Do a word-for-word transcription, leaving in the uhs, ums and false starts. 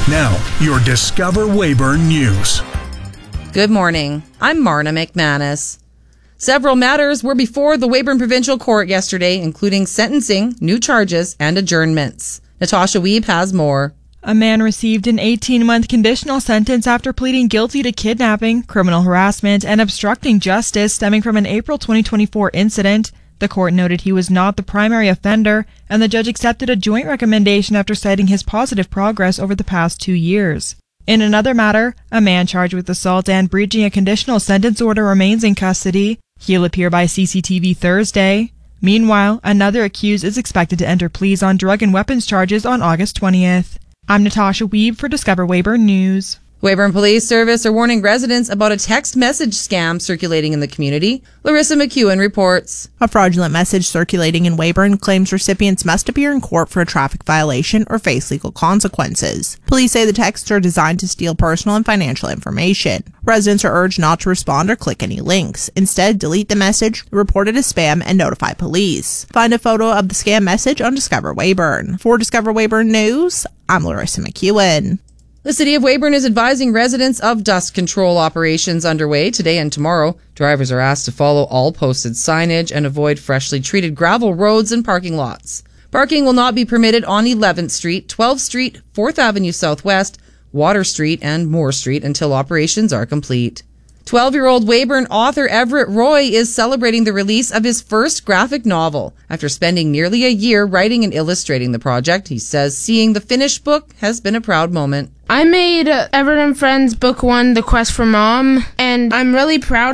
Now, your Discover Weyburn News. Good morning. I'm Marna McManus. Several matters were before the Weyburn Provincial Court yesterday, including sentencing, new charges, and adjournments. Natasha Wiebe has more. A man received an eighteen-month conditional sentence after pleading guilty to kidnapping, criminal harassment, and obstructing justice stemming from an April twenty twenty-four incident. The court noted he was not the primary offender, and the judge accepted a joint recommendation after citing his positive progress over the past two years. In another matter, a man charged with assault and breaching a conditional sentence order remains in custody. He'll appear by C C T V Thursday. Meanwhile, another accused is expected to enter pleas on drug and weapons charges on August twentieth. I'm Natasha Wiebe for Discover Weyburn News. Weyburn Police Service are warning residents about a text message scam circulating in the community. Larissa McEwen reports. A fraudulent message circulating in Weyburn claims recipients must appear in court for a traffic violation or face legal consequences. Police say the texts are designed to steal personal and financial information. Residents are urged not to respond or click any links. Instead, delete the message, report it as spam, and notify police. Find a photo of the scam message on Discover Weyburn. For Discover Weyburn News, I'm Larissa McEwen. The City of Weyburn is advising residents of dust control operations underway today and tomorrow. Drivers are asked to follow all posted signage and avoid freshly treated gravel roads and parking lots. Parking will not be permitted on eleventh Street, twelfth Street, fourth Avenue Southwest, Water Street, and Moore Street until operations are complete. twelve-year-old Weyburn author Everett Roy is celebrating the release of his first graphic novel. After spending nearly a year writing and illustrating the project, he says seeing the finished book has been a proud moment. I made Everett and Friends Book One, The Quest for Mom, and I'm really proud